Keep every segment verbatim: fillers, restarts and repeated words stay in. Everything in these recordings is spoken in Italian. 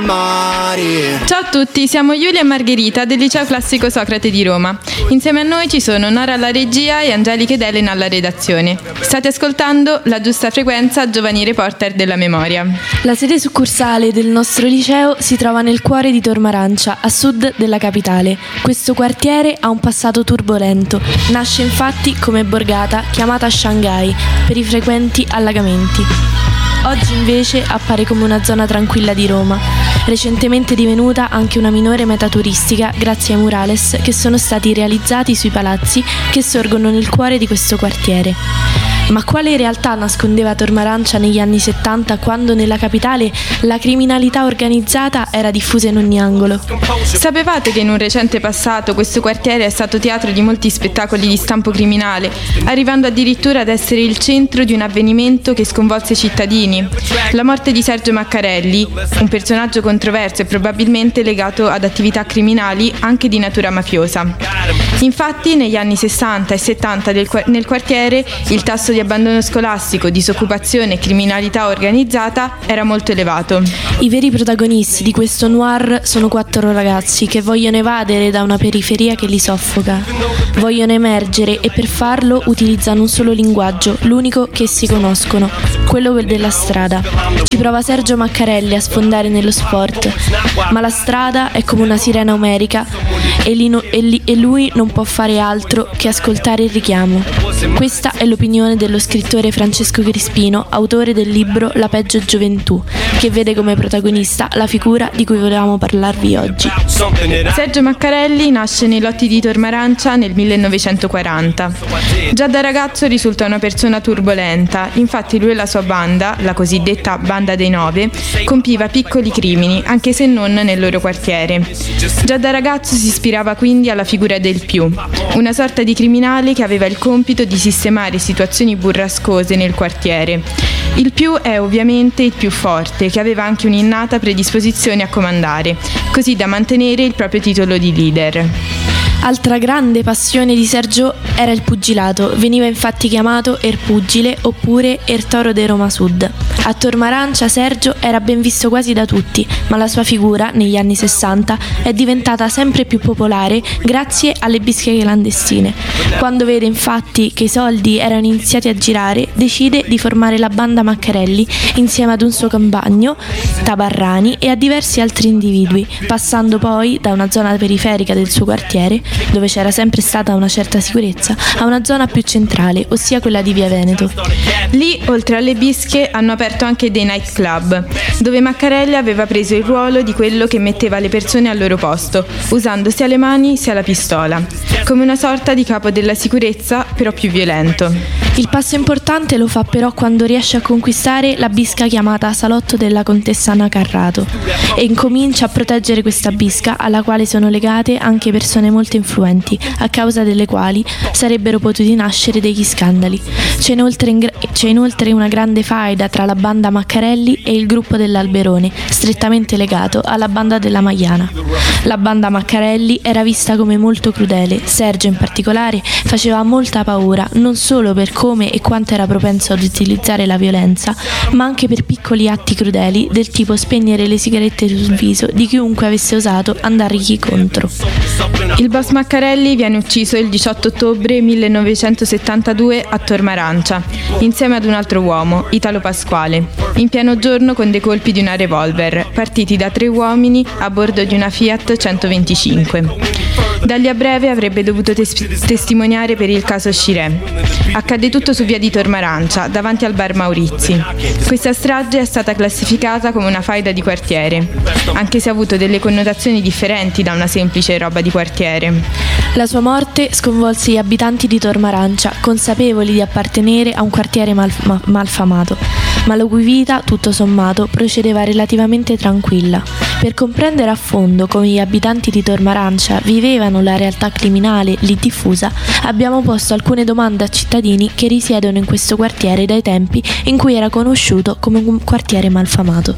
mari. Ciao a tutti, siamo Giulia e Margherita del Liceo Classico Socrate di Roma. Insieme a noi ci sono Nora alla regia e Angelica ed Elena alla redazione. State ascoltando La Giusta Frequenza, giovani reporter della memoria. La sede succursale del nostro liceo si trova nel cuore di Tormarancia, a sud della capitale. Questo quartiere ha un passato turbolento. Nasce infatti come borgata chiamata Shanghai per i frequenti allagamenti. Oggi invece appare come una zona tranquilla di Roma, recentemente divenuta anche una minore meta turistica grazie ai murales che sono stati realizzati sui palazzi che sorgono nel cuore di questo quartiere. Ma quale realtà nascondeva Tormarancia negli anni settanta, quando nella capitale la criminalità organizzata era diffusa in ogni angolo? Sapevate che in un recente passato questo quartiere è stato teatro di molti spettacoli di stampo criminale, arrivando addirittura ad essere il centro di un avvenimento che sconvolse i cittadini? La morte di Sergio Maccarelli, un personaggio controverso e probabilmente legato ad attività criminali anche di natura mafiosa. Infatti negli anni sessanta e settanta del, nel quartiere il tasso di abbandono scolastico, disoccupazione e criminalità organizzata era molto elevato. I veri protagonisti di questo noir sono quattro ragazzi che vogliono evadere da una periferia che li soffoca. Vogliono emergere e per farlo utilizzano un solo linguaggio, l'unico che si conoscono, quello della strada. Ci prova Sergio Maccarelli a sfondare nello sport, ma la strada è come una sirena omerica e, no, e, li, e lui non può fare altro che ascoltare il richiamo. Questa è l'opinione dello scrittore Francesco Crispino, autore del libro La peggio gioventù, che vede come protagonista la figura di cui volevamo parlarvi oggi. Sergio Maccarelli nasce nei lotti di Tormarancia nel millenovecentoquaranta. Già da ragazzo risulta una persona turbolenta, infatti lui e la sua banda, la cosiddetta Banda dei Nove, compiva piccoli crimini, anche se non nel loro quartiere. Già da ragazzo si ispirava quindi alla figura del Più, una sorta di criminale che aveva il compito di sistemare situazioni burrascose nel quartiere. Il Più è ovviamente il più forte, che aveva anche un'innata predisposizione a comandare, così da mantenere il proprio titolo di leader. Altra grande passione di Sergio era il pugilato, veniva infatti chiamato Er Pugile oppure Er Toro de Roma Sud. A Tormarancia Sergio era ben visto quasi da tutti, ma la sua figura, negli anni sessanta, è diventata sempre più popolare grazie alle bische clandestine. Quando vede infatti che i soldi erano iniziati a girare, decide di formare la banda Maccarelli insieme ad un suo compagno, Tabarrani, e a diversi altri individui, passando poi da una zona periferica del suo quartiere, dove c'era sempre stata una certa sicurezza, a una zona più centrale, ossia quella di Via Veneto. Lì, oltre alle bische, hanno aperto anche dei nightclub, dove Maccarelli aveva preso il ruolo di quello che metteva le persone al loro posto, usando sia le mani sia la pistola, come una sorta di capo della sicurezza, però più violento. Il passo importante lo fa però quando riesce a conquistare la bisca chiamata Salotto della Contessa Anna Carrato e incomincia a proteggere questa bisca, alla quale sono legate anche persone molto influenti, a causa delle quali sarebbero potuti nascere degli scandali. C'è inoltre, c'è inoltre una grande faida tra la banda Maccarelli e il gruppo dell'Alberone, strettamente legato alla banda della Maiana. La banda Maccarelli era vista come molto crudele, Sergio in particolare faceva molta paura, non solo per come e quanto era propenso ad utilizzare la violenza, ma anche per piccoli atti crudeli del tipo spegnere le sigarette sul viso di chiunque avesse osato andargli contro. Il boss Maccarelli viene ucciso il diciotto ottobre millenovecentosettantadue a Tormarancia, insieme ad un altro uomo, Italo Pasquale, in pieno giorno con dei colpi di una revolver, partiti da tre uomini a bordo di una Fiat centoventicinque. Dagli a breve avrebbe dovuto tes- testimoniare per il caso Scirè. Accade tutto su via di Tormarancia, davanti al bar Maurizi. Questa strage è stata classificata come una faida di quartiere, anche se ha avuto delle connotazioni differenti da una semplice roba di quartiere. La sua morte sconvolse gli abitanti di Tormarancia, consapevoli di appartenere a un quartiere mal- ma- malfamato, ma la cui vita, tutto sommato, procedeva relativamente tranquilla. Per comprendere a fondo come gli abitanti di Tormarancia vivevano la realtà criminale lì diffusa, abbiamo posto alcune domande a cittadini che risiedono in questo quartiere dai tempi in cui era conosciuto come un quartiere malfamato.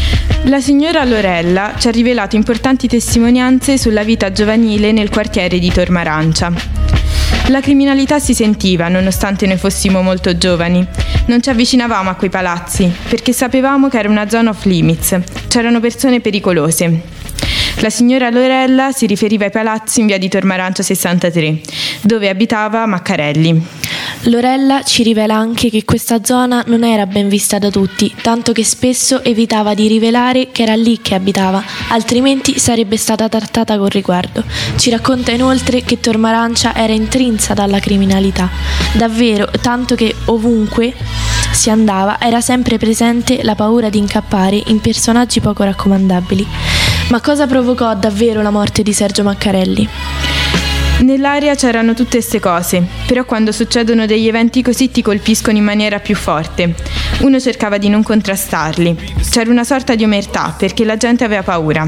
La signora Lorella ci ha rivelato importanti testimonianze sulla vita giovanile nel quartiere di Tormarancia. La criminalità si sentiva, nonostante noi fossimo molto giovani. Non ci avvicinavamo a quei palazzi, perché sapevamo che era una zona off limits. C'erano persone pericolose. La signora Lorella si riferiva ai palazzi in via di Tormarancia sessantatré, dove abitava Maccarelli. Lorella ci rivela anche che questa zona non era ben vista da tutti, tanto che spesso evitava di rivelare che era lì che abitava, altrimenti sarebbe stata trattata con riguardo. Ci racconta inoltre che Tormarancia era intrinsa dalla criminalità, davvero, tanto che ovunque si andava era sempre presente la paura di incappare in personaggi poco raccomandabili. Ma cosa provocò davvero la morte di Sergio Maccarelli? Nell'aria c'erano tutte queste cose, però quando succedono degli eventi così ti colpiscono in maniera più forte. Uno cercava di non contrastarli. C'era una sorta di omertà, perché la gente aveva paura.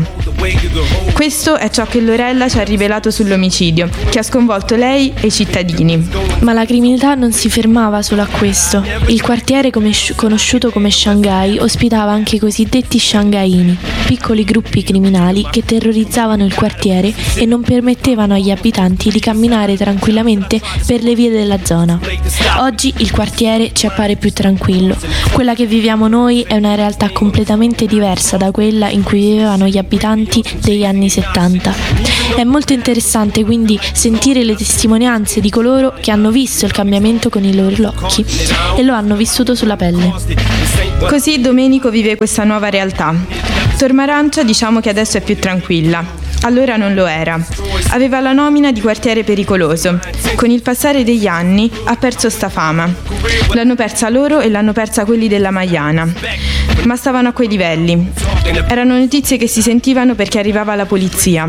Questo è ciò che Lorella ci ha rivelato sull'omicidio, che ha sconvolto lei e i cittadini. Ma la criminalità non si fermava solo a questo. Il quartiere come, conosciuto come Shanghai ospitava anche i cosiddetti shanghaini, piccoli gruppi criminali che terrorizzavano il quartiere e non permettevano agli abitanti di camminare tranquillamente per le vie della zona. Oggi il quartiere ci appare più tranquillo. Quella che viviamo noi è una realtà completamente diversa da quella in cui vivevano gli abitanti degli anni settanta. È molto interessante quindi sentire le testimonianze di coloro che hanno visto il cambiamento con i loro occhi e lo hanno vissuto sulla pelle. Così Domenico vive questa nuova realtà. Tormarancia diciamo che adesso è più tranquilla. Allora non lo era. Aveva la nomina di quartiere pericoloso. Con il passare degli anni ha perso sta fama. L'hanno persa loro e l'hanno persa quelli della Maiana. Ma stavano a quei livelli. Erano notizie che si sentivano perché arrivava la polizia.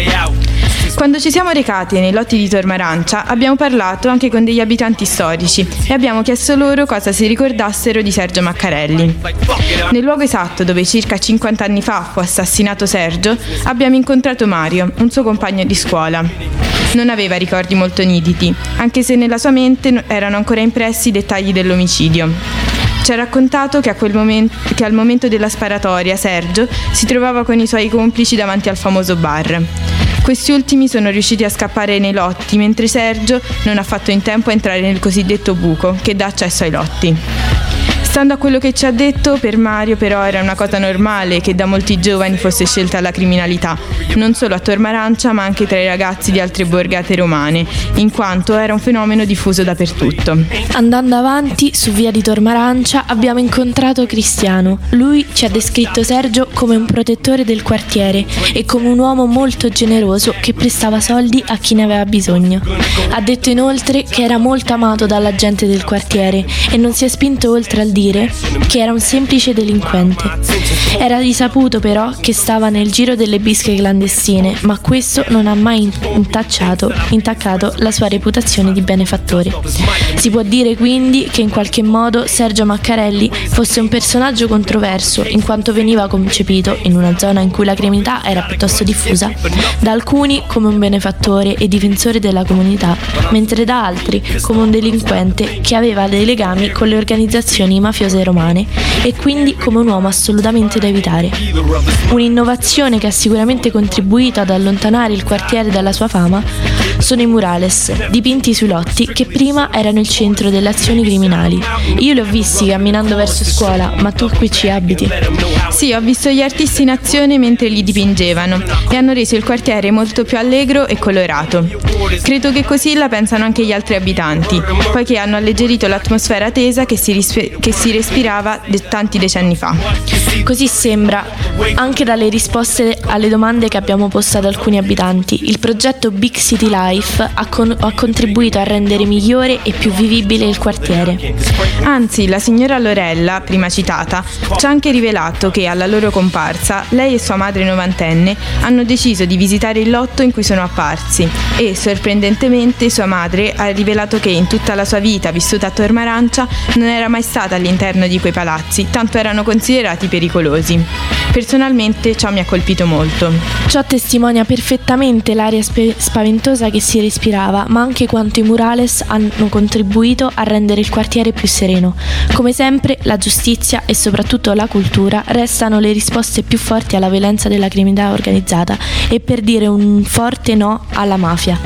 Quando ci siamo recati nei lotti di Tormarancia abbiamo parlato anche con degli abitanti storici e abbiamo chiesto loro cosa si ricordassero di Sergio Maccarelli. Nel luogo esatto dove circa cinquanta anni fa fu assassinato Sergio abbiamo incontrato Mario, un suo compagno di scuola. Non aveva ricordi molto nitidi, anche se nella sua mente erano ancora impressi i dettagli dell'omicidio. Ci ha raccontato che, a quel momento, che al momento della sparatoria Sergio si trovava con i suoi complici davanti al famoso bar. Questi ultimi sono riusciti a scappare nei lotti, mentre Sergio non ha fatto in tempo a entrare nel cosiddetto buco che dà accesso ai lotti. Stando a quello che ci ha detto, per Mario però era una cosa normale che da molti giovani fosse scelta la criminalità, non solo a Tormarancia ma anche tra i ragazzi di altre borgate romane, in quanto era un fenomeno diffuso dappertutto. Andando avanti, su via di Tormarancia abbiamo incontrato Cristiano. Lui ci ha descritto Sergio come un protettore del quartiere e come un uomo molto generoso che prestava soldi a chi ne aveva bisogno. Ha detto inoltre che era molto amato dalla gente del quartiere e non si è spinto oltre al dire che era un semplice delinquente. Era risaputo però che stava nel giro delle bische clandestine, ma questo non ha mai intacciato, intaccato la sua reputazione di benefattore. Si può dire quindi che in qualche modo Sergio Maccarelli fosse un personaggio controverso, in quanto veniva concepito, in una zona in cui la criminalità era piuttosto diffusa, da alcuni come un benefattore e difensore della comunità, mentre da altri come un delinquente che aveva dei legami con le organizzazioni mafiose romane e quindi come un uomo assolutamente da evitare. Un'innovazione che ha sicuramente contribuito ad allontanare il quartiere dalla sua fama sono i murales, dipinti sui lotti che prima erano il centro delle azioni criminali. Io li ho visti camminando verso scuola, ma tu qui ci abiti? Sì, ho visto gli artisti in azione mentre li dipingevano e hanno reso il quartiere molto più allegro e colorato. Credo che così la pensano anche gli altri abitanti, poiché hanno alleggerito l'atmosfera tesa che si, rispe- che si respirava de- tanti decenni fa. Così sembra, anche dalle risposte alle domande che abbiamo posto ad alcuni abitanti. Il progetto Big City Life ha, con- ha contribuito a rendere migliore e più vivibile il quartiere. Anzi, la signora Lorella, prima citata, ci ha anche rivelato che alla loro comparsa lei e sua madre novantenne hanno deciso di visitare il lotto in cui sono apparsi e, sorprendentemente, sua madre ha rivelato che in tutta la sua vita vissuta a Tormarancia non era mai stata all'interno di quei palazzi, tanto erano considerati pericolosi. Personalmente ciò mi ha colpito molto. Ciò testimonia perfettamente l'aria spe- spaventosa che si respirava, ma anche quanto i murales hanno contribuito a rendere il quartiere più sereno. Come sempre, la giustizia e soprattutto la cultura restano le risposte più forti alla violenza della criminalità organizzata e per dire un forte no alla mafia.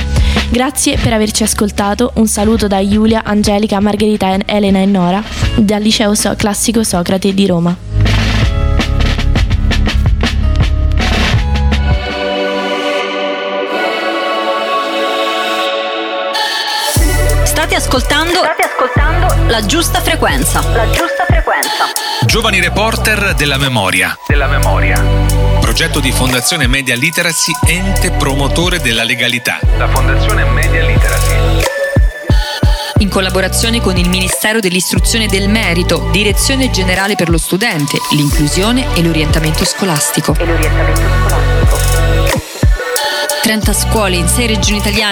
Grazie per averci ascoltato, un saluto da Giulia, Angelica, Margherita, Elena e Nora dal Liceo so- Classico Socrate di Roma. State ascoltando, State ascoltando la giusta frequenza. La giusta frequenza. Giovani reporter della memoria. Della memoria. Progetto di Fondazione Media Literacy, ente promotore della legalità. La Fondazione Media Literacy. In collaborazione con il Ministero dell'Istruzione e del Merito, Direzione Generale per lo Studente, l'Inclusione e l'Orientamento Scolastico. E l'orientamento scolastico. trenta scuole in sei regioni italiane